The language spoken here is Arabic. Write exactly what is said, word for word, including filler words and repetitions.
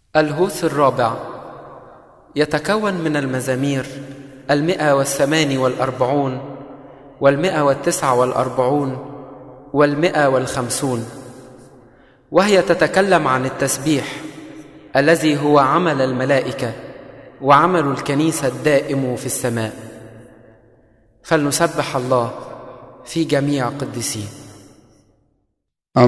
الهوس الرابع يتكون من المزامير المئة والثماني والأربعون والمئة والتسعة والأربعون والمئة والخمسون، وهي تتكلم عن التسبيح الذي هو عمل الملائكة وعمل الكنيسة الدائم في السماء. فلنسبح الله في جميع قدسيه.